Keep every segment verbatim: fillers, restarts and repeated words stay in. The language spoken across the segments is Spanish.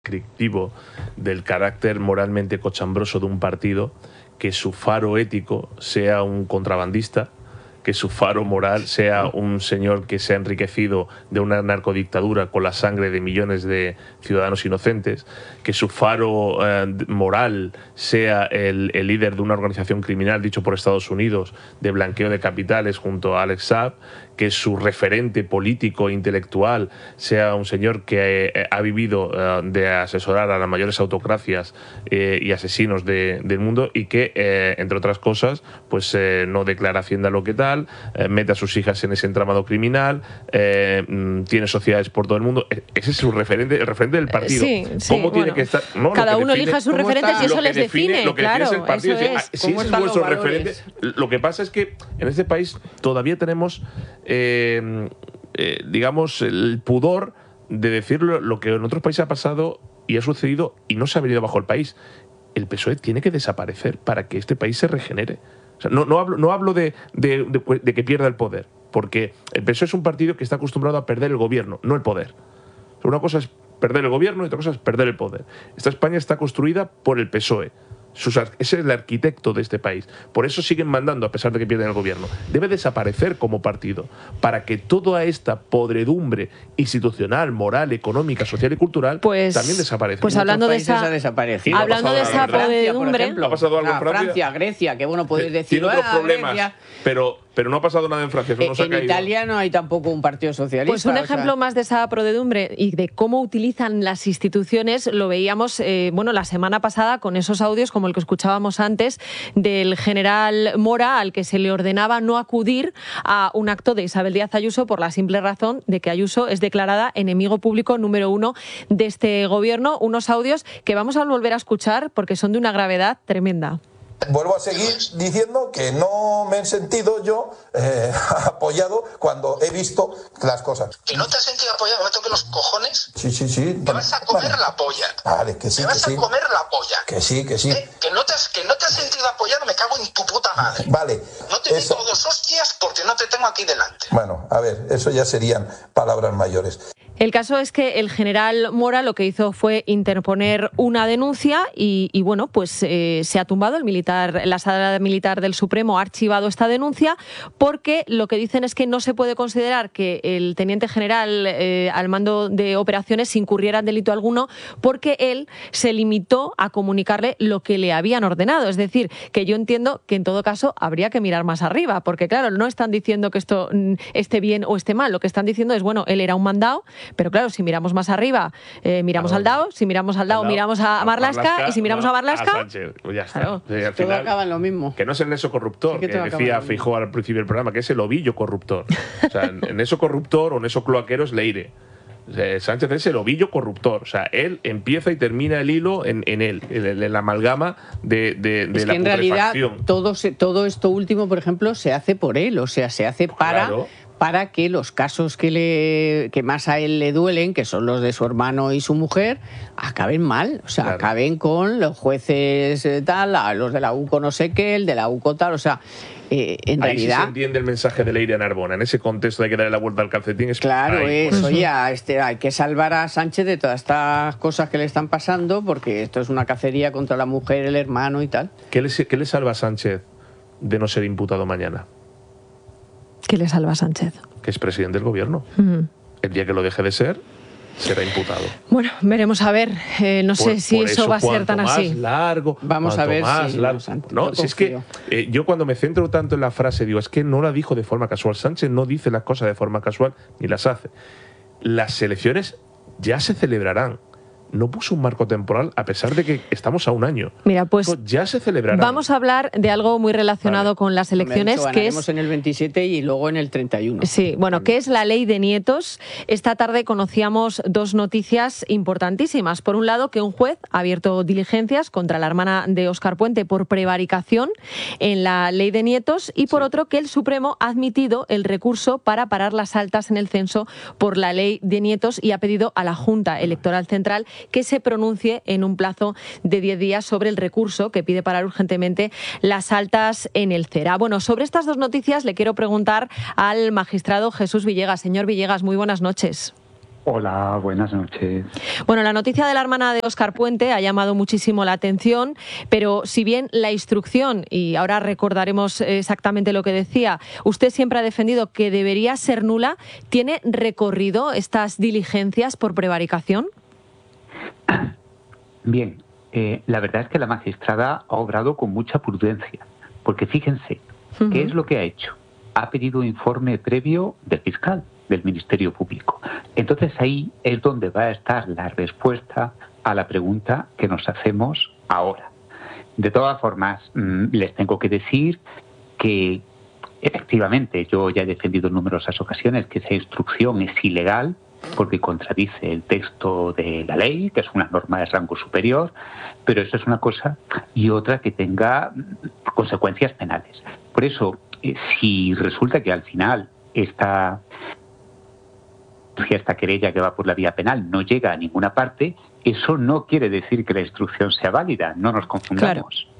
descriptivo del carácter moralmente cochambroso de un partido, que su faro ético sea un contrabandista, que su faro moral sea un señor que se ha enriquecido de una narcodictadura con la sangre de millones de ciudadanos inocentes, que su faro eh, moral sea el, el líder de una organización criminal, dicho por Estados Unidos, de blanqueo de capitales junto a Alex Saab, que su referente político e intelectual sea un señor que eh, ha vivido eh, de asesorar a las mayores autocracias eh, y asesinos de, del mundo, y que, eh, entre otras cosas, pues eh, no declara Hacienda lo que tal, eh, mete a sus hijas en ese entramado criminal, eh, tiene sociedades por todo el mundo. Ese es su referente, el referente del partido. Sí, sí, ¿Cómo tiene bueno, que estar? No, cada uno define, elija sus referentes y eso les define, lo que claro, define es el partido. eso Es. es. Si ese es vuestro referente, lo que pasa es que en este país todavía tenemos eh, eh, digamos el pudor de decir lo, lo que en otros países ha pasado y ha sucedido y no se ha venido bajo el país. El P S O E tiene que desaparecer para que este país se regenere. O sea, no, no hablo, no hablo de, de, de, de que pierda el poder, porque el P S O E es un partido que está acostumbrado a perder el gobierno, no el poder. O sea, una cosa es perder el gobierno y otra cosa es perder el poder. Esta España está construida por el P S O E. Sus, ese es el arquitecto de este país. Por eso siguen mandando a pesar de que pierden el gobierno. Debe desaparecer como partido para que toda esta podredumbre institucional, moral, económica, social y cultural pues, también desaparezca. Pues hablando de esa, ha desaparecido. hablando de esa podredumbre, ejemplo, ¿ha pasado algo en Francia? Francia, Grecia, que bueno, podéis decir. Tiene otros ah, problemas, Grecia. pero pero no ha pasado nada en Francia. Eso no se ha en caído. Italia no hay tampoco un partido socialista. Pues un ejemplo o sea. más de esa podredumbre y de cómo utilizan las instituciones lo veíamos eh, bueno la semana pasada con esos audios como el que escuchábamos antes del general Mora, al que se le ordenaba no acudir a un acto de Isabel Díaz Ayuso por la simple razón de que Ayuso es declarada enemigo público número uno de este gobierno. Unos audios que vamos a volver a escuchar porque son de una gravedad tremenda. Vuelvo a seguir diciendo que no me he sentido yo eh, apoyado cuando he visto las cosas. ¿Que no te has sentido apoyado? ¿Me toques los cojones? Sí, sí, sí. ¿Te vas a comer vale. la polla? Vale, que sí, ¿Te que vas sí. a comer la polla? Que sí, que sí. ¿Eh? ¿Que, no te has, ¿Que no te has sentido apoyado? Me cago en tu puta madre. Vale. No te eso... digo dos hostias porque no te tengo aquí delante. Bueno, a ver, eso ya serían palabras mayores. El caso es que el general Mora lo que hizo fue interponer una denuncia y, y bueno, pues eh, se ha tumbado el militar, la sala militar del Supremo ha archivado esta denuncia porque lo que dicen es que no se puede considerar que el teniente general eh, al mando de operaciones incurriera en delito alguno porque él se limitó a comunicarle lo que le habían ordenado. Es decir, que yo entiendo que en todo caso habría que mirar más arriba porque claro, no están diciendo que esto esté bien o esté mal, lo que están diciendo es, bueno, él era un mandado. Pero claro, si miramos más arriba, eh, miramos al Dao, si miramos al Dao, miramos a Marlaska, Marlaska, y si miramos no, a Marlaska... A Sánchez, pues ya está. Claro. Sí, al todo final, acaba en lo mismo. Que no es el nexo corruptor, sí que, que decía Feijóo al principio del programa, que es el ovillo corruptor. O sea, en eso corruptor o en eso cloaquero es Leire. O sea, Sánchez es el ovillo corruptor. O sea, él empieza y termina el hilo en, en él, en, en la amalgama de, de, de es la que en realidad todo, se, todo esto último, por ejemplo, se hace por él. O sea, se hace para... Claro. para que los casos que, le, que más a él le duelen, que son los de su hermano y su mujer, acaben mal. O sea, claro. acaben con los jueces tal, los de la U C O no sé qué, el de la U C O tal, o sea, eh, en Ahí realidad... sí se entiende el mensaje de Leire Narbona. En ese contexto hay que darle la vuelta al calcetín. Es claro, ahí, es, pues. oye, este, hay que salvar a Sánchez de todas estas cosas que le están pasando, porque esto es una cacería contra la mujer, el hermano y tal. ¿Qué le, qué le salva a Sánchez de no ser imputado mañana? ¿Qué le salva a Sánchez? Que es presidente del gobierno. Uh-huh. El día que lo deje de ser, será imputado. Bueno, veremos a ver. Eh, no por, sé si eso, eso va a ser tan más así. Largo, Vamos a ver más si largo. No, no si es que eh, yo cuando me centro tanto en la frase digo, es que no la dijo de forma casual. Sánchez no dice las cosas de forma casual ni las hace. Las elecciones ya se celebrarán. No puso un marco temporal a pesar de que estamos a un año. Mira, pues Esto ya se celebrará. Vamos a hablar de algo muy relacionado vale. con las elecciones, dicho, que es en el veintisiete y luego en el treinta y uno. Sí, bueno, que es la ley de nietos. Esta tarde conocíamos dos noticias importantísimas. Por un lado, que un juez ha abierto diligencias contra la hermana de Óscar Puente por prevaricación en la ley de nietos y por sí. otro, que el Supremo ha admitido el recurso para parar las altas en el censo por la ley de nietos y ha pedido a la Junta Electoral Central que se pronuncie en un plazo de diez días sobre el recurso que pide parar urgentemente las altas en el CERA. Bueno, sobre estas dos noticias le quiero preguntar al magistrado Jesús Villegas. Señor Villegas, muy buenas noches. Hola, buenas noches. Bueno, la noticia de la hermana de Óscar Puente ha llamado muchísimo la atención, pero si bien la instrucción, y ahora recordaremos exactamente lo que decía, usted siempre ha defendido que debería ser nula, ¿tiene recorrido estas diligencias por prevaricación? Bien, eh, la verdad es que la magistrada ha obrado con mucha prudencia, porque fíjense, uh-huh. ¿qué es lo que ha hecho? Ha pedido informe previo del fiscal, del Ministerio Público. Entonces ahí es donde va a estar la respuesta a la pregunta que nos hacemos ahora. De todas formas, mmm, les tengo que decir que efectivamente yo ya he defendido en numerosas ocasiones que esa instrucción es ilegal porque contradice el texto de la ley, que es una norma de rango superior, pero eso es una cosa, y otra que tenga consecuencias penales. Por eso, eh, si resulta que al final esta esta querella que va por la vía penal no llega a ninguna parte, eso no quiere decir que la instrucción sea válida, no nos confundamos. Claro.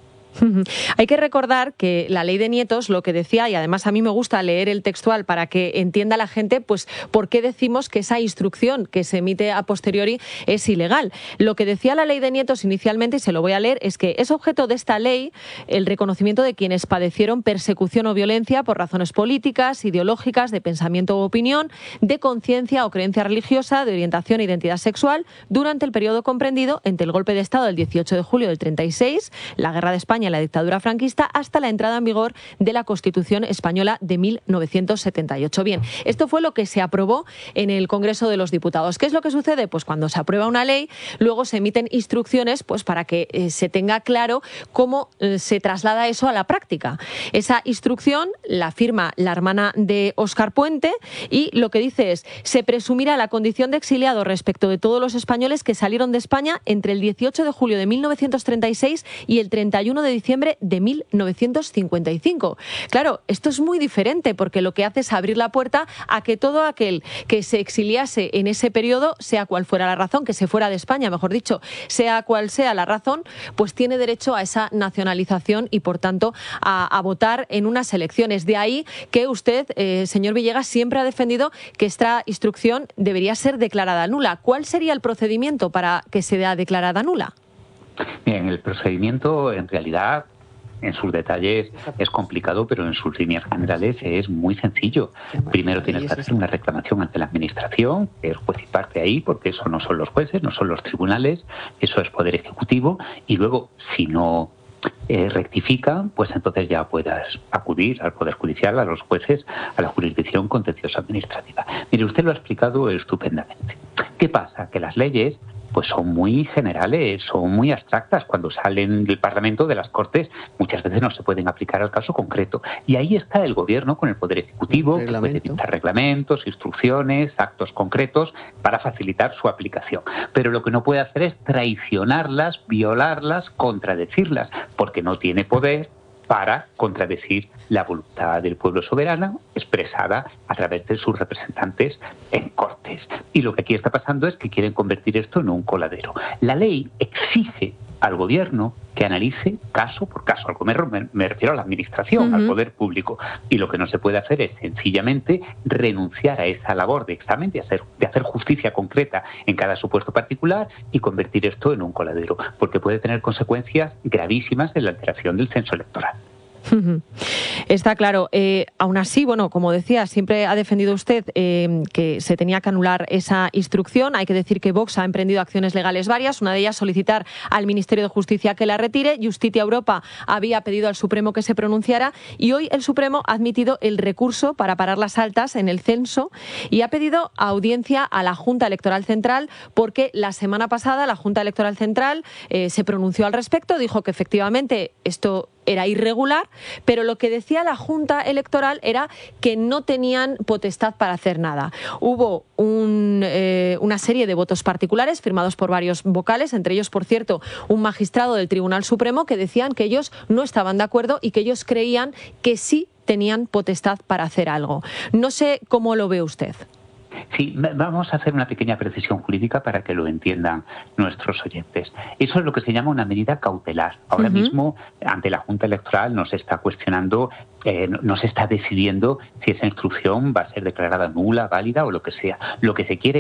Hay que recordar que la ley de nietos lo que decía, y además a mí me gusta leer el textual para que entienda la gente, pues por qué decimos que esa instrucción que se emite a posteriori es ilegal. Lo que decía la ley de nietos inicialmente, y se lo voy a leer, es que es objeto de esta ley el reconocimiento de quienes padecieron persecución o violencia por razones políticas, ideológicas, de pensamiento o opinión, de conciencia o creencia religiosa, de orientación e identidad sexual, durante el periodo comprendido entre el golpe de Estado del dieciocho de julio del treinta y seis, la Guerra de España en la dictadura franquista, hasta la entrada en vigor de la Constitución española de mil novecientos setenta y ocho. Bien, esto fue lo que se aprobó en el Congreso de los Diputados. ¿Qué es lo que sucede? Pues cuando se aprueba una ley, luego se emiten instrucciones pues para que eh, se tenga claro cómo eh, se traslada eso a la práctica. Esa instrucción la firma la hermana de Óscar Puente y lo que dice es: se presumirá la condición de exiliado respecto de todos los españoles que salieron de España entre el dieciocho de julio de mil novecientos treinta y seis y el treinta y uno de diciembre de mil novecientos cincuenta y cinco. Claro, esto es muy diferente porque lo que hace es abrir la puerta a que todo aquel que se exiliase en ese periodo, sea cual fuera la razón, que se fuera de España, mejor dicho, sea cual sea la razón, pues tiene derecho a esa nacionalización y, por tanto, a, a votar en unas elecciones. De ahí que usted, eh, señor Villegas, siempre ha defendido que esta instrucción debería ser declarada nula. ¿Cuál sería el procedimiento para que sea declarada nula? Bien, el procedimiento en realidad en sus detalles es complicado, pero en sus líneas generales es muy sencillo. Primero tienes que hacer una reclamación ante la Administración, que es juez y parte ahí, porque eso no son los jueces, no son los tribunales, eso es Poder Ejecutivo, y luego, si no eh, rectifican, pues entonces ya puedas acudir al Poder Judicial, a los jueces, a la jurisdicción contenciosa administrativa. Mire, usted lo ha explicado estupendamente. ¿Qué pasa? Que las leyes pues son muy generales, son muy abstractas. Cuando salen del Parlamento, de las Cortes, muchas veces no se pueden aplicar al caso concreto. Y ahí está el Gobierno con el Poder Ejecutivo, que puede dictar reglamentos, instrucciones, actos concretos para facilitar su aplicación. Pero lo que no puede hacer es traicionarlas, violarlas, contradecirlas, porque no tiene poder para contradecir la voluntad del pueblo soberano expresada a través de sus representantes en Cortes. Y lo que aquí está pasando es que quieren convertir esto en un coladero. La ley exige al Gobierno que analice caso por caso. Al Gobierno me, me refiero a la Administración, uh-huh. al Poder Público. Y lo que no se puede hacer es sencillamente renunciar a esa labor de examen, de hacer, de hacer justicia concreta en cada supuesto particular y convertir esto en un coladero, porque puede tener consecuencias gravísimas en la alteración del censo electoral. Está claro. Eh, aún así, bueno, como decía, siempre ha defendido usted eh, que se tenía que anular esa instrucción. Hay que decir que Vox ha emprendido acciones legales varias, una de ellas solicitar al Ministerio de Justicia que la retire. Justitia Europa había pedido al Supremo que se pronunciara y hoy el Supremo ha admitido el recurso para parar las altas en el censo y ha pedido audiencia a la Junta Electoral Central porque la semana pasada la Junta Electoral Central eh, se pronunció al respecto, dijo que efectivamente esto era irregular, pero lo que decía la Junta Electoral era que no tenían potestad para hacer nada. Hubo un, eh, una serie de votos particulares firmados por varios vocales, entre ellos, por cierto, un magistrado del Tribunal Supremo, que decían que ellos no estaban de acuerdo y que ellos creían que sí tenían potestad para hacer algo. No sé cómo lo ve usted. Sí, vamos a hacer una pequeña precisión jurídica para que lo entiendan nuestros oyentes. Eso es lo que se llama una medida cautelar. Ahora uh-huh. mismo, ante la Junta Electoral, nos está cuestionando, eh, nos está decidiendo si esa instrucción va a ser declarada nula, válida o lo que sea. Lo que se quiere es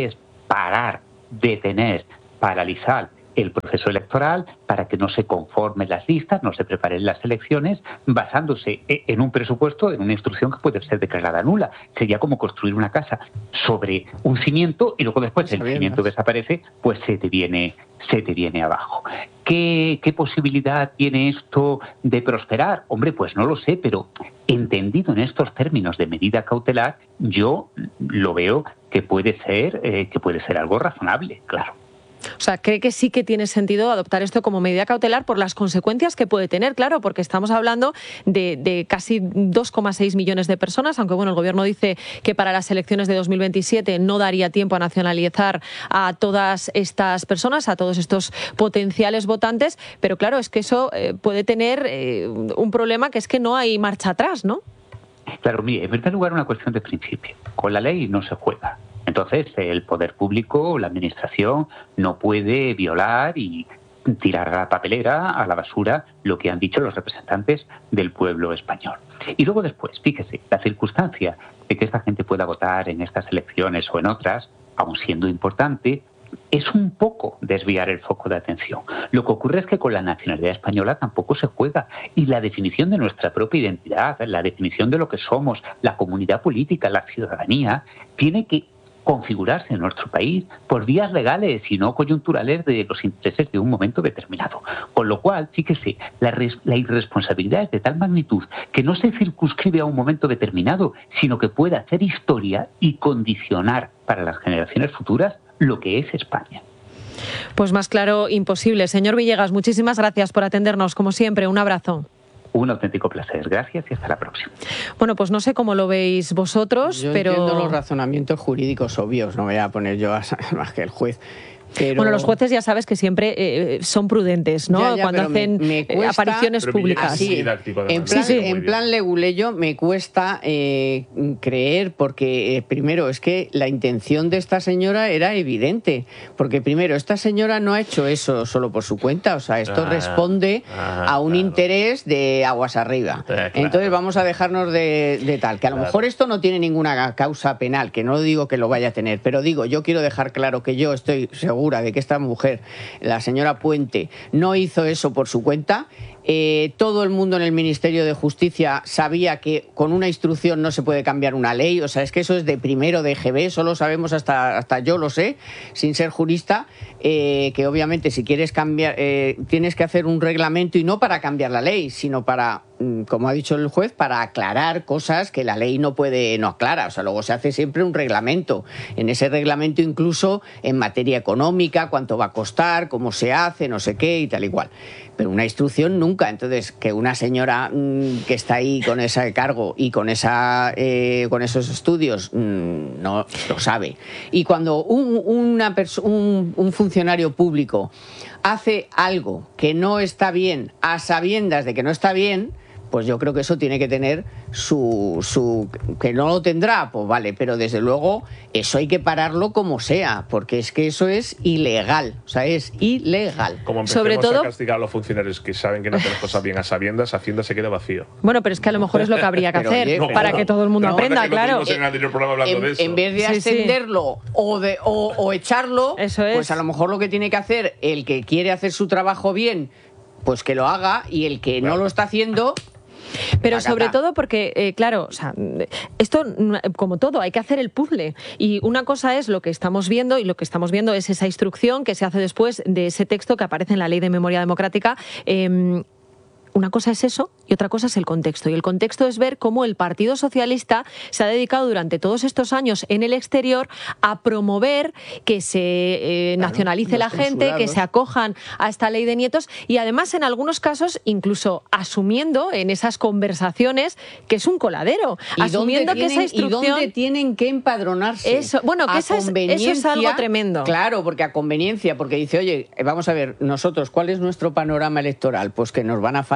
parar, detener, paralizar el proceso electoral para que no se conformen las listas, no se preparen las elecciones, basándose en un presupuesto, en una instrucción que puede ser declarada nula. Sería como construir una casa sobre un cimiento y luego después el cimiento desaparece, pues se te viene, se te viene abajo. ¿Qué, ¿Qué posibilidad tiene esto de prosperar? Hombre, pues no lo sé, pero entendido en estos términos de medida cautelar, yo lo veo que puede ser, eh, que puede ser algo razonable, claro. O sea, ¿cree que sí que tiene sentido adoptar esto como medida cautelar por las consecuencias que puede tener? Claro, porque estamos hablando de, de casi dos coma seis millones de personas, aunque bueno, el Gobierno dice que para las elecciones de dos mil veintisiete no daría tiempo a nacionalizar a todas estas personas, a todos estos potenciales votantes, pero claro, es que eso eh, puede tener eh, un problema, que es que no hay marcha atrás, ¿no? Claro, mire, en primer lugar una cuestión de principio. Con la ley no se juega. Entonces, el poder público, la administración, no puede violar y tirar a la papelera, a la basura, lo que han dicho los representantes del pueblo español. Y luego después, fíjese, la circunstancia de que esta gente pueda votar en estas elecciones o en otras, aun siendo importante, es un poco desviar el foco de atención. Lo que ocurre es que con la nacionalidad española tampoco se juega, y la definición de nuestra propia identidad, la definición de lo que somos, la comunidad política, la ciudadanía, tiene que configurarse en nuestro país por vías legales y no coyunturales de los intereses de un momento determinado. Con lo cual, fíjese, la, res, la irresponsabilidad es de tal magnitud que no se circunscribe a un momento determinado, sino que puede hacer historia y condicionar para las generaciones futuras lo que es España. Pues más claro, imposible. Señor Villegas, muchísimas gracias por atendernos, como siempre. Un abrazo. Un auténtico placer. Gracias y hasta la próxima. Bueno, pues no sé cómo lo veis vosotros, yo pero... Yo entiendo los razonamientos jurídicos obvios, no me voy a poner yo a más que el juez. Pero... Bueno, los jueces ya sabes que siempre eh, son prudentes, ¿no? Ya, ya, cuando hacen me, me cuesta, apariciones públicas. Sí, en plan, sí, sí. en plan leguleyo me cuesta eh, creer, porque eh, primero es que la intención de esta señora era evidente, porque primero esta señora no ha hecho eso solo por su cuenta, o sea, esto ah, responde ah, a un claro. interés de aguas arriba. Eh, claro. Entonces vamos a dejarnos de, de tal, que a lo claro. mejor esto no tiene ninguna causa penal, que no digo que lo vaya a tener, pero digo, yo quiero dejar claro que yo estoy seguro de que esta mujer, la señora Puente, no hizo eso por su cuenta. Eh, todo el mundo en el Ministerio de Justicia sabía que con una instrucción no se puede cambiar una ley, o sea, es que eso es de primero de G B, solo sabemos, hasta, hasta yo lo sé, sin ser jurista, eh, que obviamente si quieres cambiar, eh, tienes que hacer un reglamento, y no para cambiar la ley, sino para, como ha dicho el juez, para aclarar cosas que la ley no puede, no aclara, o sea, luego se hace siempre un reglamento, en ese reglamento incluso en materia económica, cuánto va a costar, cómo se hace, no sé qué y tal y cual. Pero una instrucción nunca. Entonces, que una señora mmm, que está ahí con ese cargo y con esa eh, con esos estudios mmm, no lo sabe. Y cuando un, una un, un funcionario público hace algo que no está bien a sabiendas de que no está bien, pues yo creo que eso tiene que tener su, su... que no lo tendrá, pues vale, pero desde luego eso hay que pararlo como sea, porque es que eso es ilegal, o sea, es ilegal. Como empecemos Sobre todo... a castigar a los funcionarios que saben que no hacen las cosas bien a sabiendas, Hacienda se queda vacío. Bueno, pero es que a lo mejor es lo que habría que pero, hacer, oye, no, para no, que todo el mundo no, aprenda, claro. En, el programa en, de eso. en vez de sí, ascenderlo sí. O, de, o, o echarlo, eso es. Pues a lo mejor lo que tiene que hacer el que quiere hacer su trabajo bien, pues que lo haga, y el que claro. no lo está haciendo... Pero sobre todo porque, eh, claro, o sea, esto, como todo, hay que hacer el puzzle. Y una cosa es lo que estamos viendo, y lo que estamos viendo es esa instrucción que se hace después de ese texto que aparece en la Ley de Memoria Democrática. Eh, Una cosa es eso y otra cosa es el contexto. Y el contexto es ver cómo el Partido Socialista se ha dedicado durante todos estos años en el exterior a promover que se eh, claro, nacionalice la gente, que se acojan a esta ley de nietos, y además en algunos casos incluso asumiendo en esas conversaciones que es un coladero. ¿Y asumiendo tienen, que esa instrucción... ¿Y dónde tienen que empadronarse? Eso, bueno, que esa es, eso es algo tremendo. Claro, porque a conveniencia, porque dice, oye, vamos a ver, nosotros, ¿cuál es nuestro panorama electoral? Pues que nos van a faltar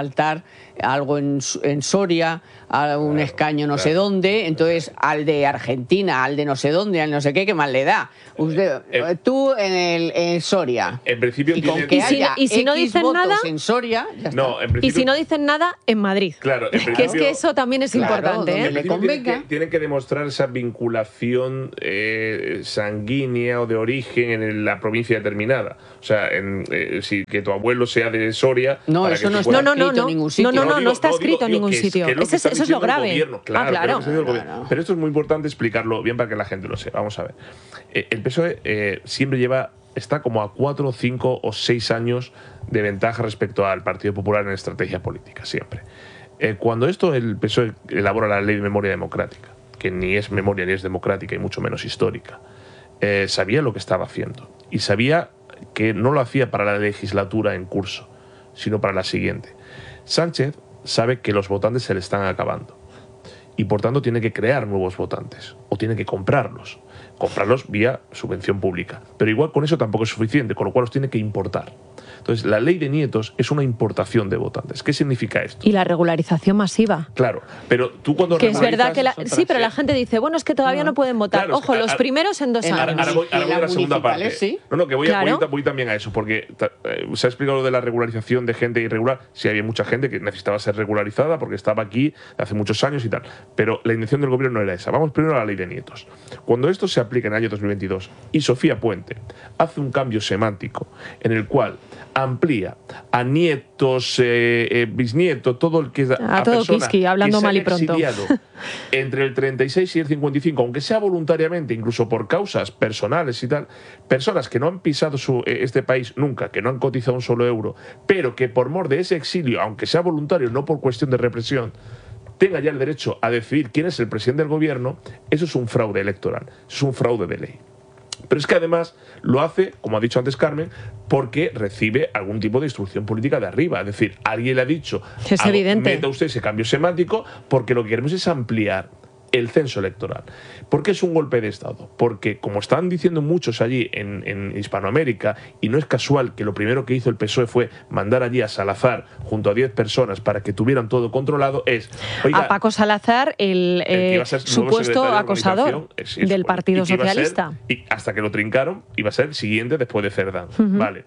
faltar algo en, en Soria, a un claro, escaño no claro. sé dónde, entonces al de Argentina, al de no sé dónde, al no sé qué, ¿qué más le da? Usted, eh, tú en, el, en Soria. En principio y tiene... con que ¿Y si, haya y si no X dicen votos nada en Soria, ya está. No, en principio... Y si no dicen nada, en Madrid. Claro, en principio... Que es que eso también es claro, importante. ¿eh? Le tienen, que, tienen que demostrar esa vinculación eh, sanguínea o de origen en la provincia determinada. O sea, en, eh, si que tu abuelo sea de Soria... No, para eso que no puedas... está no, no, escrito no, en ningún sitio. No, no, no, no, digo, no está no, escrito digo, en ningún que es, sitio. que es Eso, eso es lo grave. Gobierno, claro, ah, claro. Que es claro. Pero esto es muy importante explicarlo bien para que la gente lo sepa. Vamos a ver. Eh, el P S O E eh, siempre lleva... está como a cuatro, cinco o seis años de ventaja respecto al Partido Popular en estrategia política, siempre. Eh, cuando esto el P S O E elabora la Ley de Memoria Democrática, que ni es memoria ni es democrática y mucho menos histórica, eh, sabía lo que estaba haciendo y sabía que no lo hacía para la legislatura en curso, sino para la siguiente. Sánchez sabe que los votantes se le están acabando y por tanto tiene que crear nuevos votantes o tiene que comprarlos. Comprarlos vía subvención pública. Pero igual con eso tampoco es suficiente, con lo cual los tiene que importar. Entonces, la ley de nietos es una importación de votantes. ¿Qué significa esto? Y la regularización masiva. Claro, pero tú cuando que es verdad que la, sí, pero la gente dice, bueno, es que todavía no, no pueden votar. Claro, Ojo, es que, los a, primeros en dos en años. Ahora voy, ahora voy a la segunda parte. ¿Sí? No, no, que voy, claro. a, voy, voy también a eso, porque eh, se ha explicado lo de la regularización de gente irregular. Sí, había mucha gente que necesitaba ser regularizada porque estaba aquí hace muchos años y tal. Pero la intención del gobierno no era esa. Vamos primero a la ley de nietos. Cuando esto se aplica en el año dos mil veintidós y Sofía Puente hace un cambio semántico en el cual amplía a nietos, eh, eh, bisnietos, todo el que es a, a todo Kiski, hablando mal y pronto. Entre el treinta y seis y el cincuenta y cinco, aunque sea voluntariamente, incluso por causas personales y tal, personas que no han pisado su, eh, este país nunca, que no han cotizado un solo euro, pero que por mor de ese exilio, aunque sea voluntario, no por cuestión de represión, tenga ya el derecho a decidir quién es el presidente del gobierno, eso es un fraude electoral, es un fraude de ley. Pero es que además lo hace, como ha dicho antes Carmen, porque recibe algún tipo de instrucción política de arriba. Es decir, alguien le ha dicho, es evidente, meta usted ese cambio semántico porque lo que queremos es ampliar el censo electoral. ¿Por qué es un golpe de Estado? Porque, como están diciendo muchos allí en, en Hispanoamérica, y no es casual que lo primero que hizo el P S O E fue mandar allí a Salazar junto a diez personas para que tuvieran todo controlado, es... Oiga, a Paco Salazar, el, el eh, supuesto acosador es, es, del Partido Socialista. Ser, y hasta que lo trincaron, iba a ser el siguiente después de Cerdán. Uh-huh. Vale.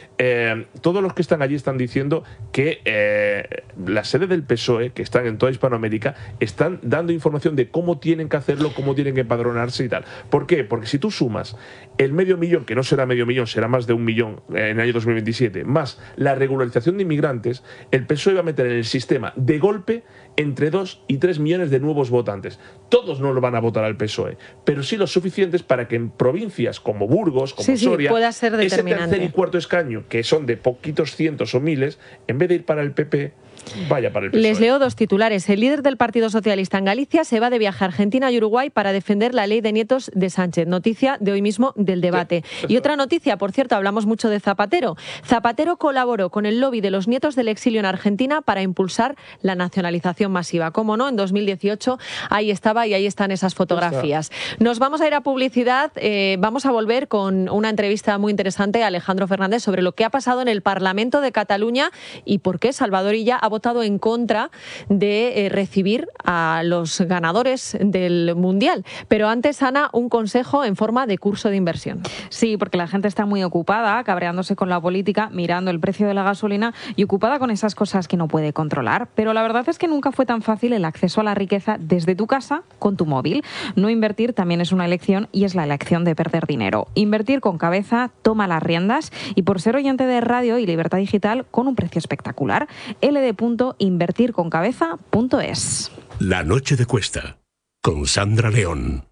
Eh, todos los que están allí están diciendo que eh, la sede del P S O E, que están en toda Hispanoamérica, están dando información de cómo tienen que hacerlo, cómo tienen que empadronarse y tal. ¿Por qué? Porque si tú sumas el medio millón, que no será medio millón, será más de un millón en el año dos mil veintisiete, más la regularización de inmigrantes, el P S O E va a meter en el sistema de golpe entre dos y tres millones de nuevos votantes. Todos no lo van a votar al P S O E, pero sí los suficientes para que en provincias como Burgos, como sí, Soria, sí, pueda ser determinante. Ese tercer y cuarto escaño, que son de poquitos cientos o miles, en vez de ir para el P P, vaya para el P S O E. Les leo dos titulares. El líder del Partido Socialista en Galicia se va de viaje a Argentina y Uruguay para defender la ley de nietos de Sánchez. Noticia de hoy mismo del debate. Sí, y otra noticia, por cierto, hablamos mucho de Zapatero. Zapatero colaboró con el lobby de los nietos del exilio en Argentina para impulsar la nacionalización masiva. Cómo no, en dos mil dieciocho ahí estaba y ahí están esas fotografías. Nos vamos a ir a publicidad. Eh, vamos a volver con una entrevista muy interesante a Alejandro Fernández sobre lo que ha pasado en el Parlamento de Cataluña y por qué Salvador Illa ha votado en contra de eh, recibir a los ganadores del Mundial. Pero antes, Ana, un consejo en forma de curso de inversión. Sí, porque la gente está muy ocupada, cabreándose con la política, mirando el precio de la gasolina y ocupada con esas cosas que no puede controlar. Pero la verdad es que nunca fue tan fácil el acceso a la riqueza desde tu casa con tu móvil. No invertir también es una elección y es la elección de perder dinero. Invertir con cabeza, toma las riendas y por ser oyente de radio y Libertad Digital con un precio espectacular. L D punto invertir con cabeza punto es. La noche de Cuesta con Sandra León.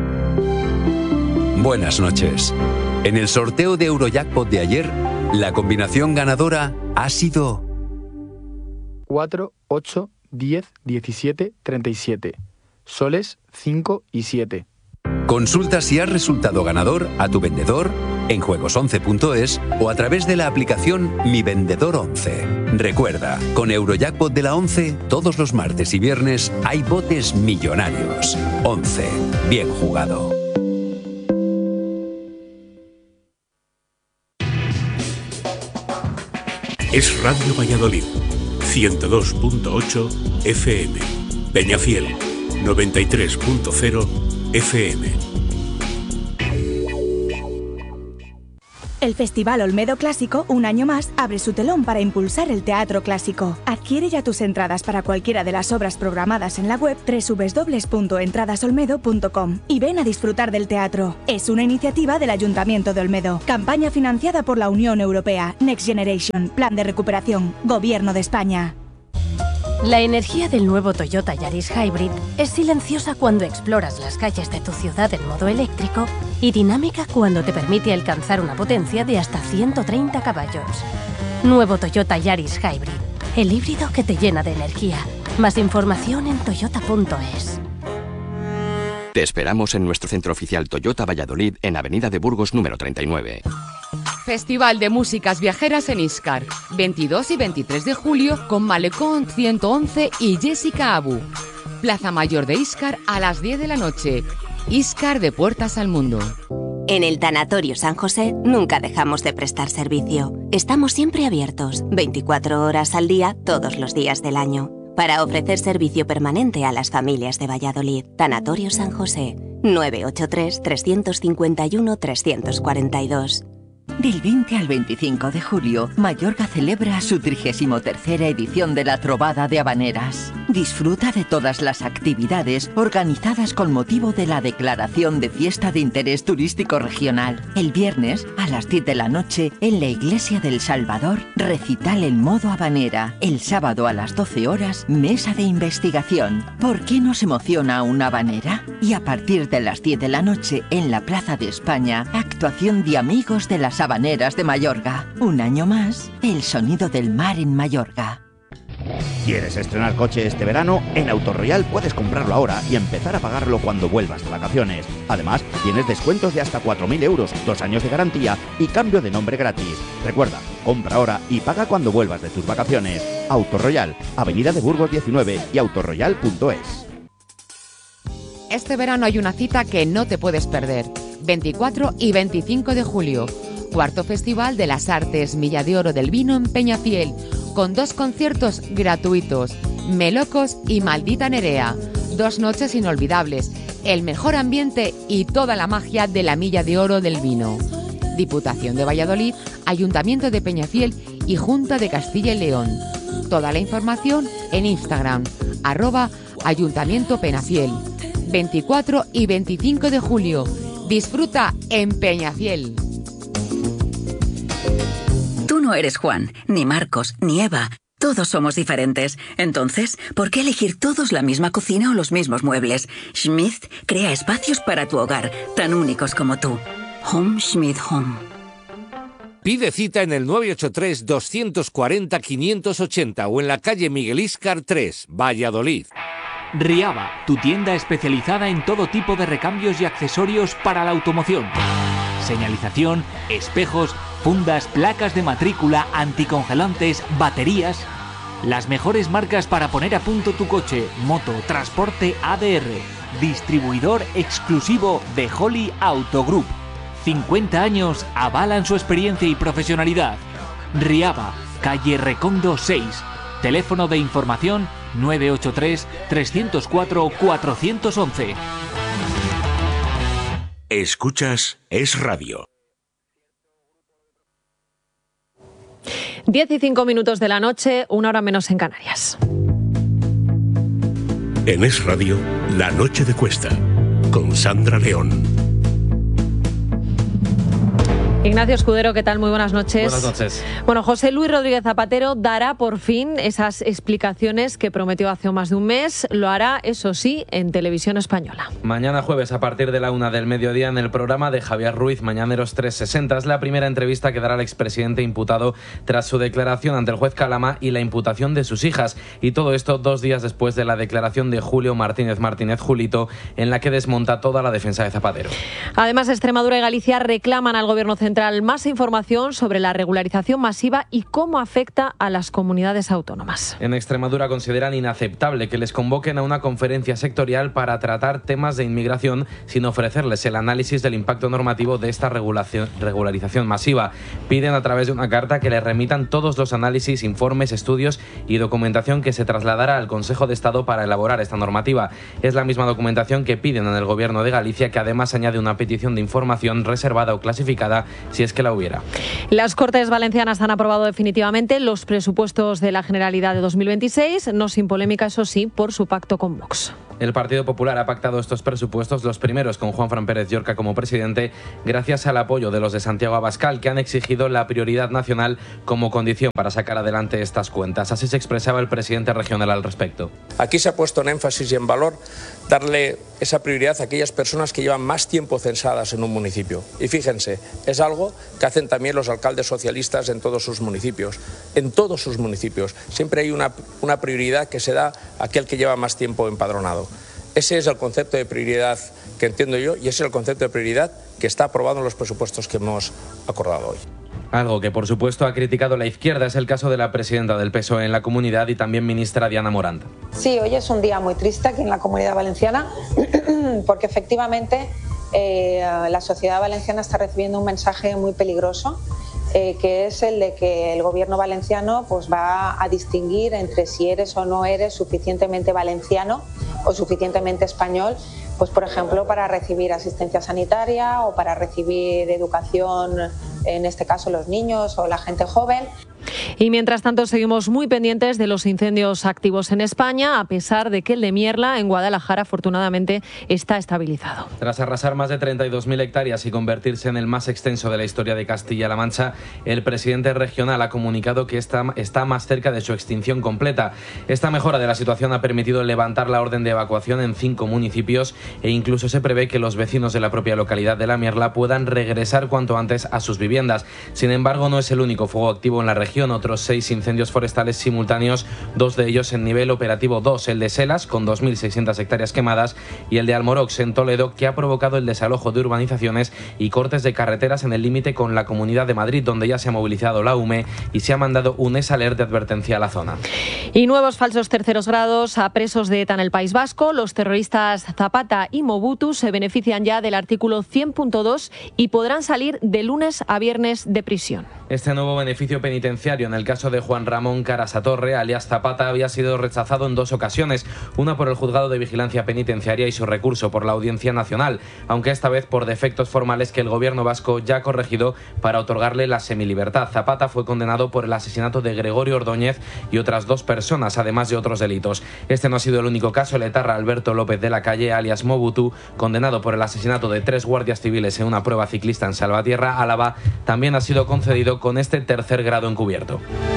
Buenas noches. En el sorteo de Eurojackpot de ayer, la combinación ganadora ha sido cuatro, ocho, diez, diecisiete, treinta y siete. Soles cinco y siete. Consulta si has resultado ganador a tu vendedor en juegos once punto es o a través de la aplicación Mi Vendedor once. Recuerda, con Eurojackpot de la once, todos los martes y viernes hay botes millonarios. once. Bien jugado. Es Radio Valladolid, ciento dos punto ocho F M. Peñafiel, noventa y tres punto cero F M. El Festival Olmedo Clásico, un año más, abre su telón para impulsar el teatro clásico. Adquiere ya tus entradas para cualquiera de las obras programadas en la web doble u doble u doble u punto entradas olmedo punto com y ven a disfrutar del teatro. Es una iniciativa del Ayuntamiento de Olmedo. Campaña financiada por la Unión Europea. Next Generation. Plan de recuperación. Gobierno de España. La energía del nuevo Toyota Yaris Hybrid es silenciosa cuando exploras las calles de tu ciudad en modo eléctrico y dinámica cuando te permite alcanzar una potencia de hasta ciento treinta caballos. Nuevo Toyota Yaris Hybrid, el híbrido que te llena de energía. Más información en toyota punto es. Te esperamos en nuestro centro oficial Toyota Valladolid en Avenida de Burgos número treinta y nueve. Festival de Músicas Viajeras en Íscar, veintidós y veintitrés de julio con Malecón ciento once y Jessica Abu. Plaza Mayor de Íscar a las diez de la noche. Íscar de puertas al mundo. En el Tanatorio San José nunca dejamos de prestar servicio. Estamos siempre abiertos, veinticuatro horas al día, todos los días del año, para ofrecer servicio permanente a las familias de Valladolid. Tanatorio San José, nueve ocho tres, tres cinco uno, tres cuatro dos. Del veinte al veinticinco de julio, Mallorca celebra su trigésimo tercera edición de la Trovada de Habaneras. Disfruta de todas las actividades organizadas con motivo de la declaración de Fiesta de Interés Turístico Regional. El viernes, a las diez de la noche, en la Iglesia del Salvador, recital en modo habanera. El sábado a las doce horas, mesa de investigación. ¿Por qué nos emociona una habanera? Y a partir de las diez de la noche, en la Plaza de España, actuación de Amigos de las Habaneras de Mallorca. Un año más, el sonido del mar en Mallorca. ¿Quieres estrenar coche este verano? En Autoroyal puedes comprarlo ahora y empezar a pagarlo cuando vuelvas de vacaciones. Además, tienes descuentos de hasta cuatro mil euros, dos años de garantía y cambio de nombre gratis. Recuerda, compra ahora y paga cuando vuelvas de tus vacaciones. Autoroyal, Avenida de Burgos diecinueve y autoroyal punto es. Este verano hay una cita que no te puedes perder. veinticuatro y veinticinco de julio. Cuarto Festival de las Artes Milla de Oro del Vino en Peñafiel, con dos conciertos gratuitos, Melocos y Maldita Nerea. Dos noches inolvidables, el mejor ambiente y toda la magia de la Milla de Oro del Vino. Diputación de Valladolid, Ayuntamiento de Peñafiel y Junta de Castilla y León. Toda la información en Instagram, arroba Ayuntamiento Peñafiel. veinticuatro y veinticinco de julio. Disfruta en Peñafiel. Tú no eres Juan, ni Marcos, ni Eva. Todos somos diferentes. Entonces, ¿por qué elegir todos la misma cocina o los mismos muebles? Schmidt crea espacios para tu hogar, tan únicos como tú. Home Schmidt Home. Pide cita en el nueve ocho tres, dos cuatro cero, cinco ocho cero o en la calle Miguel Íscar tres, Valladolid. Riaba, tu tienda especializada en todo tipo de recambios y accesorios para la automoción. Señalización, espejos, fundas, placas de matrícula, anticongelantes, baterías. Las mejores marcas para poner a punto tu coche, moto, transporte A D R. Distribuidor exclusivo de Holly Auto Group. cincuenta años avalan su experiencia y profesionalidad. Riaba, calle Recondo seis. Teléfono de información nueve ocho tres, tres cero cuatro, cuatro uno uno. Escuchas Es Radio. diez y cinco minutos de la noche, una hora menos en Canarias. En Es Radio, La Noche de Cuesta, con Sandra León. Ignacio Escudero, ¿qué tal? Muy buenas noches. Buenas noches. Bueno, José Luis Rodríguez Zapatero dará por fin esas explicaciones que prometió hace más de un mes. Lo hará, eso sí, en Televisión Española. Mañana jueves, a partir de la una del mediodía, en el programa de Javier Ruiz, Mañaneros trescientos sesenta, es la primera entrevista que dará el expresidente imputado tras su declaración ante el juez Calama y la imputación de sus hijas. Y todo esto dos días después de la declaración de Julio Martínez Martínez Julito, en la que desmonta toda la defensa de Zapatero. Además, Extremadura y Galicia reclaman al Gobierno central Central más información sobre la regularización masiva y cómo afecta a las comunidades autónomas. En Extremadura consideran inaceptable que les convoquen a una conferencia sectorial para tratar temas de inmigración sin ofrecerles el análisis del impacto normativo de esta regulación, regularización masiva. Piden a través de una carta que les remitan todos los análisis, informes, estudios y documentación que se trasladará al Consejo de Estado para elaborar esta normativa. Es la misma documentación que piden en el Gobierno de Galicia, que además añade una petición de información reservada o clasificada si es que la hubiera. Las Cortes Valencianas han aprobado definitivamente los presupuestos de la Generalidad de dos mil veintiséis, no sin polémica, eso sí, por su pacto con Vox. El Partido Popular ha pactado estos presupuestos, los primeros con Juanfran Pérez Llorca como presidente, gracias al apoyo de los de Santiago Abascal, que han exigido la prioridad nacional como condición para sacar adelante estas cuentas. Así se expresaba el presidente regional al respecto. Aquí se ha puesto en énfasis y en valor darle esa prioridad a aquellas personas que llevan más tiempo censadas en un municipio. Y fíjense, es algo que hacen también los alcaldes socialistas en todos sus municipios. En todos sus municipios siempre hay una, una prioridad que se da a aquel que lleva más tiempo empadronado. Ese es el concepto de prioridad que entiendo yo y ese es el concepto de prioridad que está aprobado en los presupuestos que hemos acordado hoy. Algo que, por supuesto, ha criticado la izquierda es el caso de la presidenta del P S O E en la comunidad y también ministra Diana Morant. Sí, hoy es un día muy triste aquí en la Comunidad Valenciana porque efectivamente eh, la sociedad valenciana está recibiendo un mensaje muy peligroso, eh, que es el de que el gobierno valenciano pues, va a distinguir entre si eres o no eres suficientemente valenciano o suficientemente español, pues por ejemplo para recibir asistencia sanitaria o para recibir educación, en este caso los niños o la gente joven. Y mientras tanto seguimos muy pendientes de los incendios activos en España, a pesar de que el de Mierla, en Guadalajara, afortunadamente está estabilizado. Tras arrasar más de treinta y dos mil hectáreas y convertirse en el más extenso de la historia de Castilla-La Mancha, el presidente regional ha comunicado que está, está más cerca de su extinción completa. Esta mejora de la situación ha permitido levantar la orden de evacuación en cinco municipios e incluso se prevé que los vecinos de la propia localidad de La Mierla puedan regresar cuanto antes a sus viviendas. Sin embargo, no es el único fuego activo en la región. Otros seis incendios forestales simultáneos, dos de ellos en nivel operativo dos, el de Selas, con dos mil seiscientas hectáreas quemadas, y el de Almorox, en Toledo, que ha provocado el desalojo de urbanizaciones y cortes de carreteras en el límite con la Comunidad de Madrid, donde ya se ha movilizado la U M E y se ha mandado un S-Alert de advertencia a la zona. Y nuevos falsos terceros grados a presos de ETA en el País Vasco. Los terroristas Zapata y Mobutu se benefician ya del artículo cien punto dos y podrán salir de lunes a viernes de prisión. Este nuevo beneficio penitenciario en el caso de Juan Ramón Carasatorre, alias Zapata, había sido rechazado en dos ocasiones, una por el Juzgado de Vigilancia Penitenciaria y su recurso por la Audiencia Nacional, aunque esta vez por defectos formales que el gobierno vasco ya ha corregido para otorgarle la semilibertad. Zapata fue condenado por el asesinato de Gregorio Ordóñez y otras dos personas, además de otros delitos. Este no ha sido el único caso. El etarra Alberto López de la Calle, alias Mobutu, condenado por el asesinato de tres guardias civiles en una prueba ciclista en Salvatierra, Álava, también ha sido concedido con este tercer grado encubierto.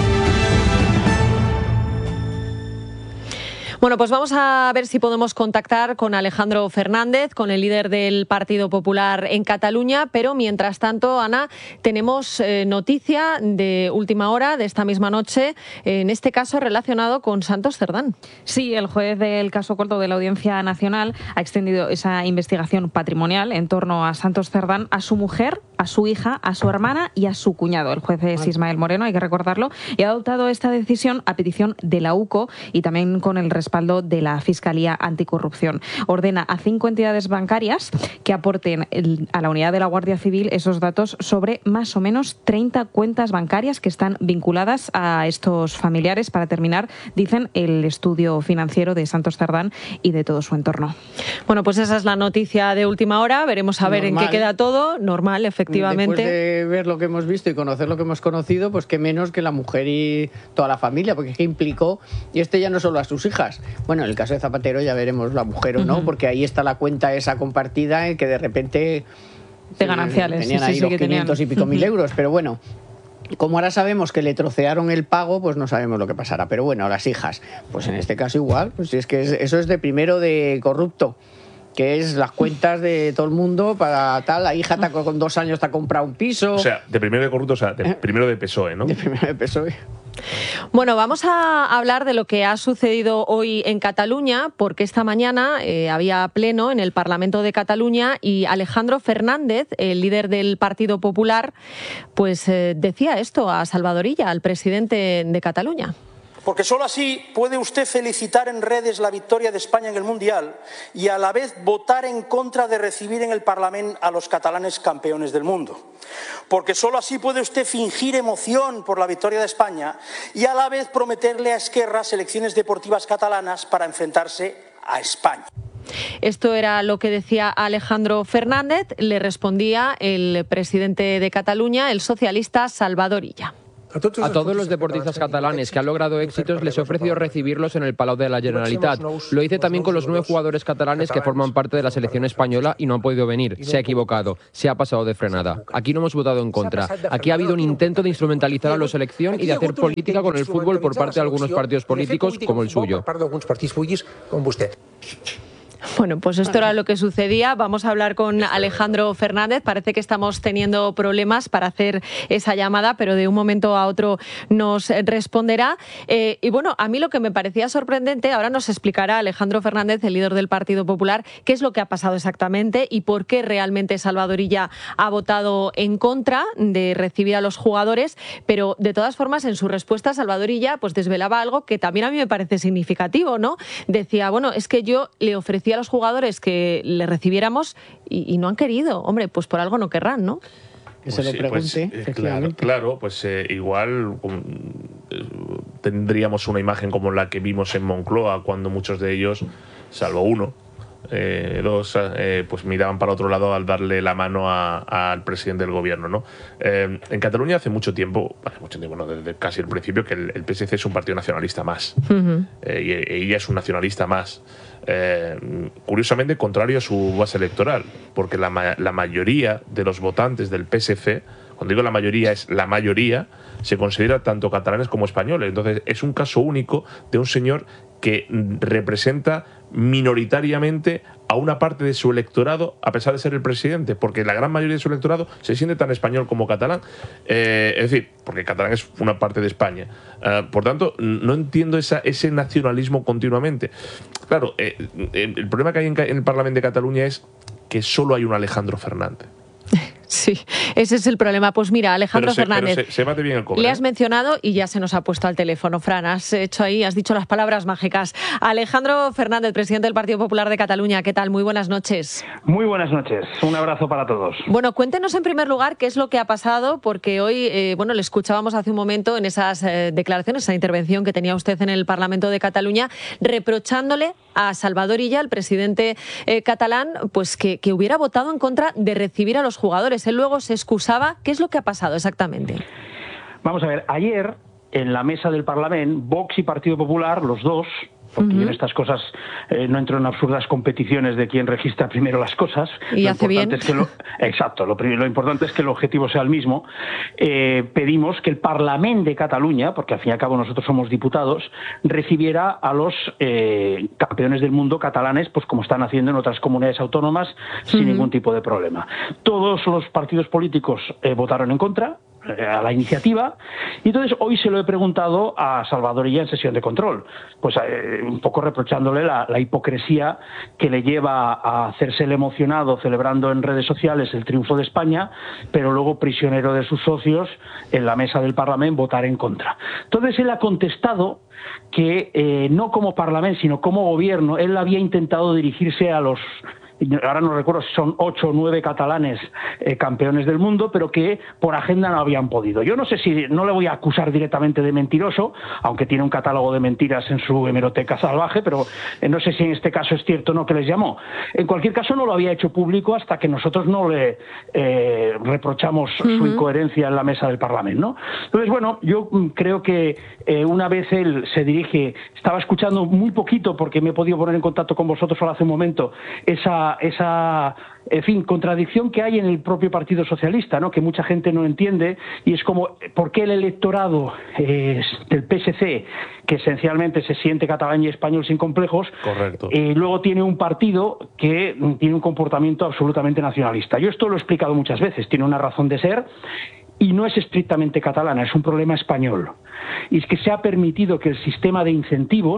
Bueno, pues vamos a ver si podemos contactar con Alejandro Fernández, con el líder del Partido Popular en Cataluña, pero mientras tanto, Ana, tenemos eh, noticia de última hora de esta misma noche, en este caso relacionado con Santos Cerdán. Sí, el juez del caso corto de la Audiencia Nacional ha extendido esa investigación patrimonial en torno a Santos Cerdán a su mujer, a su hija, a su hermana y a su cuñado. El juez es Ismael Moreno, hay que recordarlo, y ha adoptado esta decisión a petición de la U C O y también con el respaldo de la Fiscalía Anticorrupción. Ordena a cinco entidades bancarias que aporten el, a la unidad de la Guardia Civil esos datos sobre más o menos treinta cuentas bancarias que están vinculadas a estos familiares para terminar, dicen, el estudio financiero de Santos Cerdán y de todo su entorno. Bueno, pues esa es la noticia de última hora. Veremos a ver normal, en qué queda todo. Normal, efectivamente. Después de ver lo que hemos visto y conocer lo que hemos conocido, pues qué menos que la mujer y toda la familia, porque es que implicó, y este ya no solo a sus hijas. Bueno, en el caso de Zapatero ya veremos la mujer o no, uh-huh. porque ahí está la cuenta esa compartida en que de repente de gananciales tenían sí, ahí sí, los sí, quinientos tenían. y pico Uh-huh. mil euros, pero bueno. Como ahora sabemos que le trocearon el pago, pues no sabemos lo que pasará. Pero bueno, las hijas, pues en este caso igual, pues si es que eso es de primero de corrupto, que es las cuentas de todo el mundo para tal. La hija te ha, con dos años te ha comprado un piso. O sea, de primero de corrupto, o sea, de primero de P S O E, ¿no? De primero de P S O E. Bueno, vamos a hablar de lo que ha sucedido hoy en Cataluña, porque esta mañana eh, había pleno en el Parlamento de Cataluña y Alejandro Fernández, el líder del Partido Popular, pues eh, decía esto a Salvador Illa, al presidente de Cataluña. Porque solo así puede usted felicitar en redes la victoria de España en el Mundial y a la vez votar en contra de recibir en el Parlamento a los catalanes campeones del mundo. Porque solo así puede usted fingir emoción por la victoria de España y a la vez prometerle a Esquerra selecciones deportivas catalanas para enfrentarse a España. Esto era lo que decía Alejandro Fernández. Le respondía el presidente de Cataluña, el socialista Salvador Illa. A todos los deportistas catalanes que han logrado éxitos les he ofrecido recibirlos en el Palau de la Generalitat. Lo hice también con los nueve jugadores catalanes que forman parte de la selección española y no han podido venir. Se ha equivocado, se ha pasado de frenada. Aquí no hemos votado en contra. Aquí ha habido un intento de instrumentalizar a la selección y de hacer política con el fútbol por parte de algunos partidos políticos como el suyo. Bueno, pues esto era lo que sucedía. Vamos a hablar con Alejandro Fernández. Parece que estamos teniendo problemas para hacer esa llamada, pero de un momento a otro nos responderá. Eh, y bueno, a mí lo que me parecía sorprendente, ahora nos explicará Alejandro Fernández, el líder del Partido Popular, qué es lo que ha pasado exactamente y por qué realmente Salvador Illa ha votado en contra de recibir a los jugadores. Pero de todas formas, en su respuesta, Salvador Illa pues desvelaba algo que también a mí me parece significativo, ¿no? Decía, bueno, es que yo le ofrecí a los jugadores que le recibiéramos y, y no han querido. Hombre, pues por algo no querrán, ¿no? Que se lo sí, pregunte, pues, eh, claro, claro, pues eh, igual um, eh, tendríamos una imagen como la que vimos en Moncloa, cuando muchos de ellos, salvo uno, eh, dos, eh, pues miraban para otro lado al darle la mano al presidente del gobierno, ¿no? Eh, en Cataluña hace mucho tiempo, hace mucho tiempo, no, desde casi el principio, que el, el P S C es un partido nacionalista más. Uh-huh. eh, y ella es un nacionalista más. Eh, curiosamente contrario a su base electoral, porque la, ma la mayoría de los votantes del P S C, cuando digo la mayoría es la mayoría, se considera tanto catalanes como españoles. Entonces es un caso único de un señor que representa minoritariamente a una parte de su electorado, a pesar de ser el presidente, porque la gran mayoría de su electorado se siente tan español como catalán. Eh, es decir, porque catalán es una parte de España. Uh, por tanto, no entiendo esa, ese nacionalismo continuamente. Claro, eh, el problema que hay en, en el Parlamento de Cataluña es que solo hay un Alejandro Fernández. Sí, ese es el problema. Pues mira, Alejandro pero se, Fernández, pero se, se bate bien el cobre, le has ¿eh? mencionado y ya se nos ha puesto al teléfono. Fran, has hecho ahí, has dicho las palabras mágicas. Alejandro Fernández, presidente del Partido Popular de Cataluña, ¿qué tal? Muy buenas noches. Muy buenas noches, un abrazo para todos. Bueno, cuéntenos en primer lugar qué es lo que ha pasado, porque hoy, eh, bueno, le escuchábamos hace un momento en esas eh, declaraciones, esa intervención que tenía usted en el Parlamento de Cataluña, reprochándole a Salvador Illa, el presidente eh, catalán, pues que, que hubiera votado en contra de recibir a los jugadores. Él luego se excusaba. ¿Qué es lo que ha pasado exactamente? Vamos a ver, ayer en la mesa del Parlamento, Vox y Partido Popular, los dos, porque uh-huh. en estas cosas eh, no entro en absurdas competiciones de quién registra primero las cosas. Y lo hace bien. Es que lo, exacto, lo, lo importante es que el objetivo sea el mismo. Eh, pedimos que el Parlamento de Cataluña, porque al fin y al cabo nosotros somos diputados, recibiera a los eh, campeones del mundo catalanes, pues como están haciendo en otras comunidades autónomas, uh-huh. sin ningún tipo de problema. Todos los partidos políticos eh, votaron en contra a la iniciativa, y entonces hoy se lo he preguntado a Salvador Illa en sesión de control, pues eh, un poco reprochándole la, la hipocresía que le lleva a hacerse el emocionado celebrando en redes sociales el triunfo de España, pero luego prisionero de sus socios en la mesa del Parlamento votar en contra. Entonces él ha contestado que eh, no como Parlamento, sino como gobierno, él había intentado dirigirse a los, ahora no recuerdo si son ocho o nueve catalanes eh, campeones del mundo, pero que por agenda no habían podido. Yo no sé si, no le voy a acusar directamente de mentiroso, aunque tiene un catálogo de mentiras en su hemeroteca salvaje, pero eh, no sé si en este caso es cierto o no que les llamó. En cualquier caso no lo había hecho público hasta que nosotros no le eh, reprochamos uh-huh. su incoherencia en la mesa del Parlamento, ¿no? Entonces, bueno, yo creo que eh, una vez él se dirige, estaba escuchando muy poquito porque me he podido poner en contacto con vosotros solo hace un momento, esa esa, en fin, contradicción que hay en el propio Partido Socialista, ¿no? Que mucha gente no entiende, y es como, ¿por qué el electorado eh, del P S C, que esencialmente se siente catalán y español sin complejos, correcto, eh, luego tiene un partido que tiene un comportamiento absolutamente nacionalista? Yo esto lo he explicado muchas veces, tiene una razón de ser. y no es estrictamente catalana, es un problema español. Y es que se ha permitido que el sistema de incentivos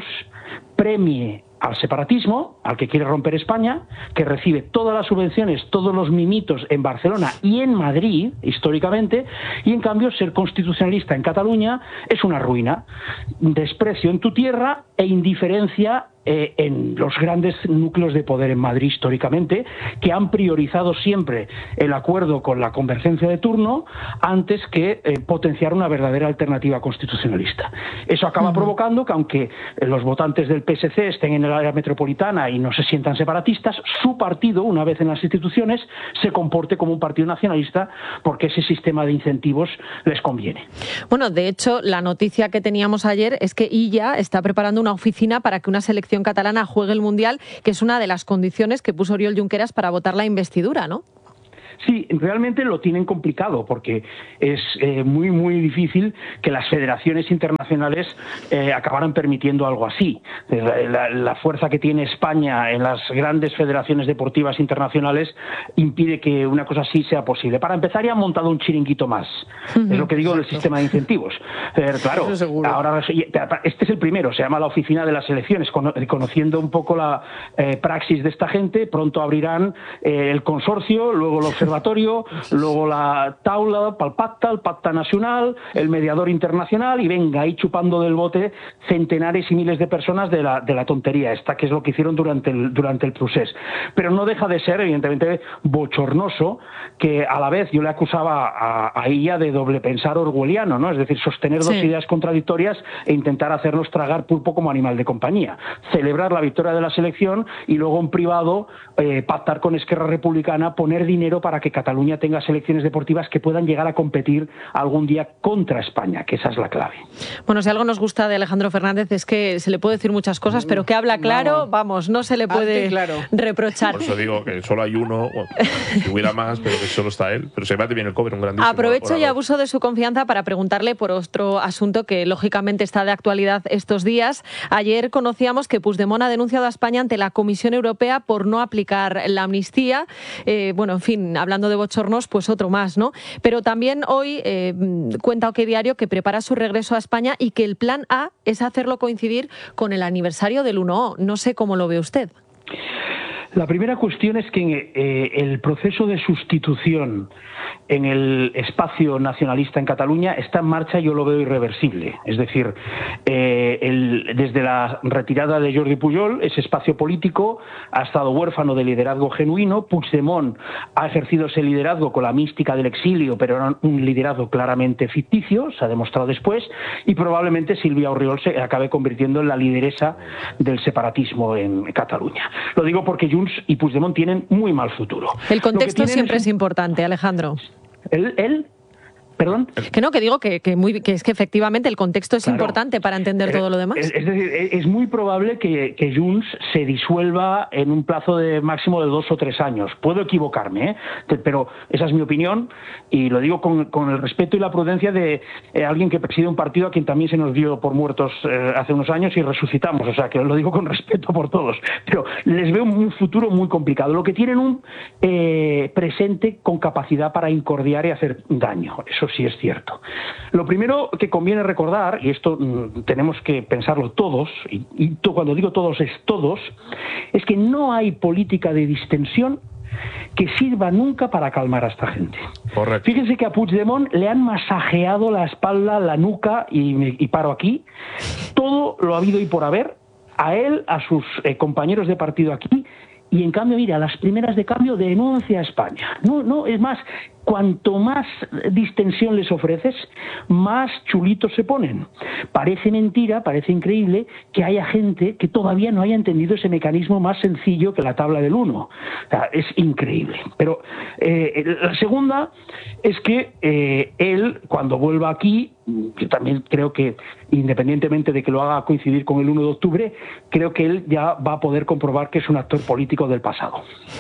premie al separatismo, al que quiere romper España, que recibe todas las subvenciones, todos los mimitos en Barcelona y en Madrid, históricamente, y en cambio ser constitucionalista en Cataluña es una ruina. Desprecio en tu tierra e indiferencia eh, en los grandes núcleos de poder en Madrid históricamente, que han priorizado siempre el acuerdo con la convergencia de turno antes que eh, potenciar una verdadera alternativa constitucionalista. Eso acaba uh-huh. provocando que, aunque los votantes del P S C estén en el área metropolitana y no se sientan separatistas, su partido, una vez en las instituciones, se comporte como un partido nacionalista porque ese sistema de incentivos les conviene. Bueno, de hecho, la noticia que teníamos ayer es que Illa está preparando una oficina para que una selección catalana juegue el Mundial, que es una de las condiciones que puso Oriol Junqueras para votar la investidura, ¿no? Sí, realmente lo tienen complicado porque es eh, muy, muy difícil que las federaciones internacionales eh, acabaran permitiendo algo así. La, la, la fuerza que tiene España en las grandes federaciones deportivas internacionales impide que una cosa así sea posible. Para empezar, ya han montado un chiringuito más. Uh-huh. Es lo que digo del sistema de incentivos. Eh, claro, ahora este es el primero, se llama la Oficina de las Elecciones. Conociendo un poco la eh, praxis de esta gente, pronto abrirán eh, el consorcio, luego los observatorio, luego la taula pel pacte, el pacte nacional, el mediador internacional y venga ahí chupando del bote centenares y miles de personas de la, de la tontería esta, que es lo que hicieron durante el, durante el procés. Pero no deja de ser, evidentemente, bochornoso que a la vez yo le acusaba a, a ella de doble pensar orwelliano, ¿no? Es decir, sostener dos sí. ideas contradictorias e intentar hacernos tragar pulpo como animal de compañía. Celebrar la victoria de la selección y luego en privado eh, pactar con Esquerra Republicana, poner dinero para que Cataluña tenga selecciones deportivas que puedan llegar a competir algún día contra España, que esa es la clave. Bueno, si algo nos gusta de Alejandro Fernández es que se le puede decir muchas cosas, pero que habla claro, vamos, vamos no se le puede claro. reprochar. Por eso digo que solo hay uno, bueno, si hubiera más, pero que solo está él. Pero se bate bien el cover, un grandísimo. Aprovecho orador. Y abuso de su confianza para preguntarle por otro asunto que lógicamente está de actualidad estos días. Ayer conocíamos que Puigdemont ha denunciado a España ante la Comisión Europea por no aplicar la amnistía. Eh, bueno, en fin, hablando de bochornos, pues otro más, ¿no? Pero también hoy eh, cuenta OK Diario que prepara su regreso a España y que el plan A es hacerlo coincidir con el aniversario del uno O. No sé cómo lo ve usted. La primera cuestión es que eh, el proceso de sustitución en el espacio nacionalista en Cataluña está en marcha, yo lo veo irreversible. Es decir, eh, el, desde la retirada de Jordi Pujol, ese espacio político ha estado huérfano de liderazgo genuino. Puigdemont ha ejercido ese liderazgo con la mística del exilio, pero era un liderazgo claramente ficticio, se ha demostrado después, y probablemente Sílvia Orriols se acabe convirtiendo en la lideresa del separatismo en Cataluña. Lo digo porque Junts y Puigdemont tienen muy mal futuro. El contexto siempre es, un... es importante, Alejandro. ¿El? el ¿Perdón? Que no, que digo que, que, muy, que es que efectivamente el contexto es claro. importante para entender todo lo demás. Es, es decir, es muy probable que, que Junts se disuelva en un plazo de máximo de dos o tres años. Puedo equivocarme, ¿eh? pero esa es mi opinión y lo digo con, con el respeto y la prudencia de eh, alguien que preside un partido a quien también se nos dio por muertos eh, hace unos años y resucitamos. O sea, que lo digo con respeto por todos. Pero les veo un futuro muy complicado. Lo que tienen un eh, presente con capacidad para incordiar y hacer daño. Eso sí es cierto. Lo primero que conviene recordar, y esto mmm, tenemos que pensarlo todos, y, y to, cuando digo todos es todos, es que no hay política de distensión que sirva nunca para calmar a esta gente. Correcto. Fíjense que a Puigdemont le han masajeado la espalda, la nuca, y, y paro aquí, todo lo habido y por haber, a él, a sus eh, compañeros de partido aquí, y en cambio, mira, las primeras de cambio denuncia a España. No, no, es más, cuanto más distensión les ofreces, más chulitos se ponen. Parece mentira, parece increíble que haya gente que todavía no haya entendido ese mecanismo más sencillo que la tabla del uno. O sea, es increíble. Pero eh, la segunda es que eh, él, cuando vuelva aquí, yo también creo que, independientemente de que lo haga coincidir con el uno de octubre, creo que él ya va a poder comprobar que es un actor político del pasado.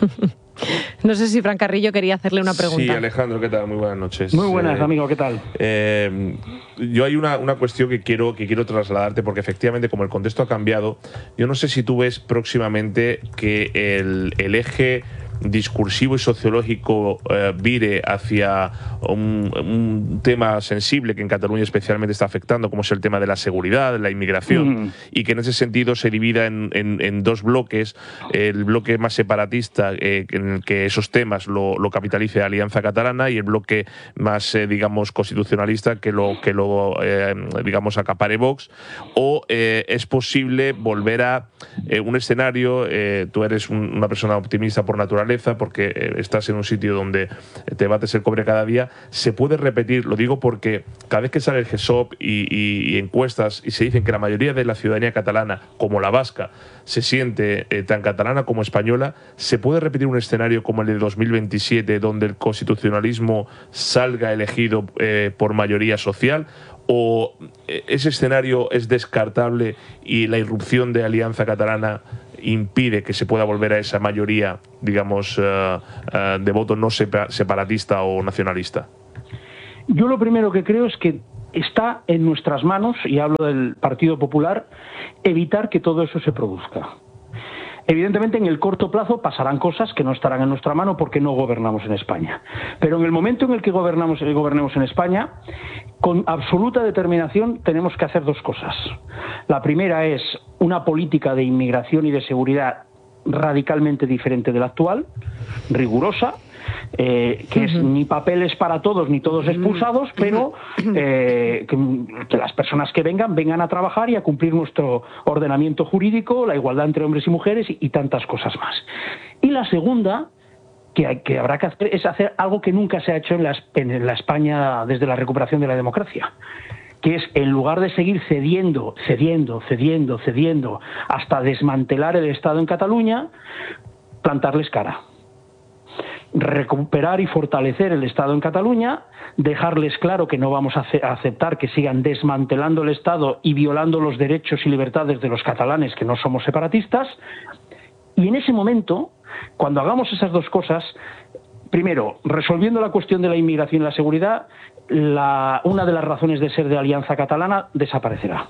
No sé si Fran Carrillo quería hacerle una pregunta. Sí, Alejandro, ¿qué tal? Muy buenas noches. Muy buenas, eh, amigo, ¿qué tal? Eh, yo hay una, una cuestión que quiero, que quiero trasladarte, porque efectivamente, como el contexto ha cambiado, yo no sé si tú ves próximamente que el, el eje discursivo y sociológico eh, vire hacia un, un tema sensible que en Cataluña especialmente está afectando, como es el tema de la seguridad, la inmigración, mm. y que en ese sentido se divida en, en, en dos bloques, el bloque más separatista, eh, en el que esos temas lo, lo capitalice Alianza Catalana, y el bloque más, eh, digamos, constitucionalista que lo, que lo eh, digamos, acapare Vox, o eh, es posible volver a eh, un escenario, eh, tú eres un, una persona optimista por naturaleza, porque eh, estás en un sitio donde te bates el cobre cada día, se puede repetir, lo digo porque cada vez que sale el G S O P y, y, y encuestas y se dicen que la mayoría de la ciudadanía catalana, como la vasca, se siente eh, tan catalana como española, se puede repetir un escenario como el de dos mil veintisiete, donde el constitucionalismo salga elegido eh, por mayoría social, o ese escenario es descartable y la irrupción de Alianza Catalana impide que se pueda volver a esa mayoría, digamos, uh, uh, de voto no separatista o nacionalista? Yo lo primero que creo es que está en nuestras manos, y hablo del Partido Popular, evitar que todo eso se produzca. Evidentemente, en el corto plazo pasarán cosas que no estarán en nuestra mano porque no gobernamos en España. Pero en el momento en el que gobernamos, eh, gobernemos en España, con absoluta determinación tenemos que hacer dos cosas. La primera es una política de inmigración y de seguridad radicalmente diferente de la actual, rigurosa, Eh, que es ni papeles para todos ni todos expulsados, pero eh, que, que las personas que vengan vengan a trabajar y a cumplir nuestro ordenamiento jurídico, la igualdad entre hombres y mujeres y, y tantas cosas más. Y la segunda que, hay, que habrá que hacer es hacer algo que nunca se ha hecho en la, en la España desde la recuperación de la democracia, que es, en lugar de seguir cediendo, cediendo, cediendo, cediendo hasta desmantelar el Estado en Cataluña, plantarles cara. Recuperar y fortalecer el Estado en Cataluña, dejarles claro que no vamos a aceptar que sigan desmantelando el Estado y violando los derechos y libertades de los catalanes, que no somos separatistas, y en ese momento, cuando hagamos esas dos cosas, primero, resolviendo la cuestión de la inmigración y la seguridad, la, una de las razones de ser de Alianza Catalana desaparecerá.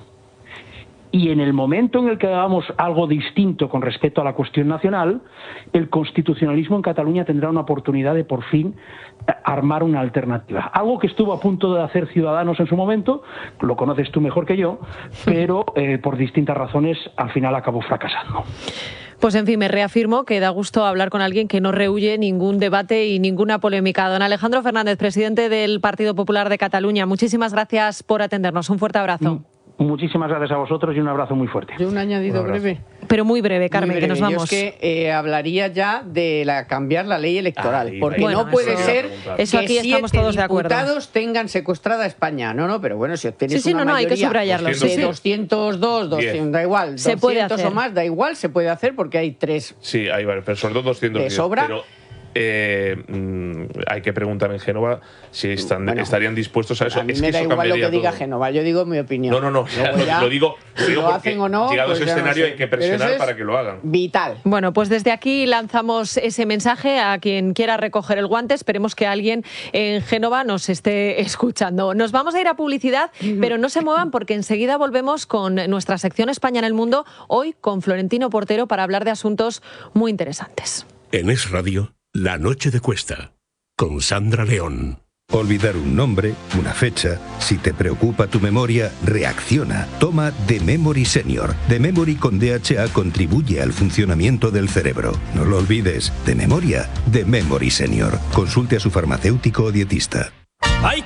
Y en el momento en el que hagamos algo distinto con respecto a la cuestión nacional, el constitucionalismo en Cataluña tendrá una oportunidad de por fin armar una alternativa. Algo que estuvo a punto de hacer Ciudadanos en su momento, lo conoces tú mejor que yo, pero eh, por distintas razones al final acabó fracasando. Pues en fin, me reafirmo que da gusto hablar con alguien que no rehúye ningún debate y ninguna polémica. Don Alejandro Fernández, presidente del Partido Popular de Cataluña, muchísimas gracias por atendernos. Un fuerte abrazo. Mm. Muchísimas gracias a vosotros y un abrazo muy fuerte. Yo un añadido un breve. Pero muy breve, Carmen, muy breve. Que nos vamos. Yo es que eh, hablaría ya de la, cambiar la ley electoral, Ay, porque bueno, no puede eso, ser eso aquí que estamos todos de acuerdo. diputados tengan secuestrada España. No, no, pero bueno, si obtienes sí, sí, una no, no, mayoría hay que subrayarlo. de Sí, doscientos dos, doscientos, da igual, se puede doscientos hacer. o más, da igual, se puede hacer porque hay tres. Sí, hay varios, pero sobre todo doscientos de sobra. Pero Eh, hay que preguntar en Génova si están, bueno, estarían dispuestos a eso. A mí es me que da eso igual lo que diga todo. Génova, yo digo mi opinión. No, no, no, ya, lo digo, si digo lo hacen o no, llegado pues a ese escenario no sé. hay que presionar es para que lo hagan. Vital. Bueno, pues desde aquí lanzamos ese mensaje a quien quiera recoger el guante. Esperemos que alguien en Génova nos esté escuchando. Nos vamos a ir a publicidad, pero no se muevan porque enseguida volvemos con nuestra sección España en el Mundo, hoy con Florentino Portero para hablar de asuntos muy interesantes. En Es Radio, La Noche de Cuesta, con Sandra León. Olvidar un nombre, una fecha, si te preocupa tu memoria, reacciona. Toma The Memory Senior. The Memory con D H A contribuye al funcionamiento del cerebro. No lo olvides, de memoria, The Memory Senior. Consulte a su farmacéutico o dietista. ¡Ay!